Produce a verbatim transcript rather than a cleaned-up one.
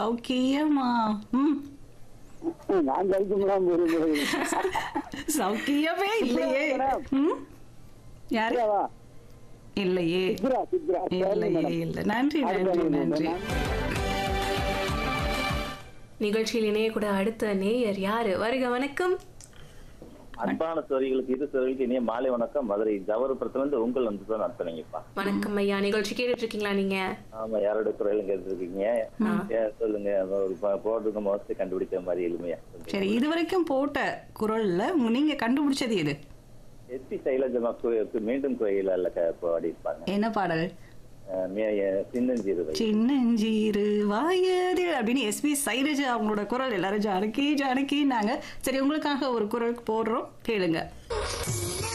சௌக்கியமா? ம். நான் கழிக்க முடியாம ஒரு முறை சௌக்கியமே இல்லையே. ம். யாரு? சித்ராவா? இல்லையே. சித்ரா சித்ரா சரி இல்லையே மேடம். இல்லை. நன்றி நன்றி நன்றி. நிகழ்ச்சியில் இணையக்கூட அடுத்த நேயர் யாரு? வருக வணக்கம். அன்பான சோரிகளுக்கு இரு சோரிகளுக்கு இனிய மாலை வணக்கம். மதுரை ஜவஹர்புரத்துல இருந்து உங்கள் வந்து தான் நடத்துனீங்கப்பா. வணக்கம் ஐயா. நிகழ்ச்சி கேட்டுட்டு இருக்கீங்களா நீங்க? ஆமா, யாரோட குரலும் கேட்டுருக்கீங்க. ஏன் சொல்லுங்க, ஒரு ப- போடுறதுக்கு மோஸ்ட்லி கண்டுபிடிக்கிற மாதிரி எளிமையா சரி, இது வரைக்கும் போட்ட குரல்ல உங்க- நீங்க கண்டுபிடிச்சது எது? எஸ்பி சைலஜமா கு- மீண்டும் கோயில பாடியிருப்பாங்க. என்ன பாடல்? அஹ் மே- அஹ் சின்னஞ்சிறு வயது. சின்னஞ்சீரு வாயது அப்படின்னு எஸ்பி சைலஜா அவங்களோட குரல் எல்லாரும் ஜானகி ஜானகின்னாங்க. சரி, உங்களுக்காக ஒரு குரல் போடுறோம், கேளுங்க.